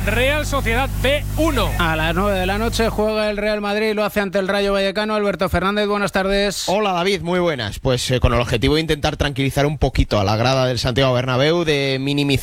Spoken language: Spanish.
Real Sociedad B1. A las 9 de la noche juega el Real Madrid y lo hace ante el Rayo Vallecano. Alberto Fernández, buenas tardes. Hola David, muy buenas. Pues con el objetivo de intentar tranquilizar un poquito a la grada del Santiago Bernabéu, de minimizar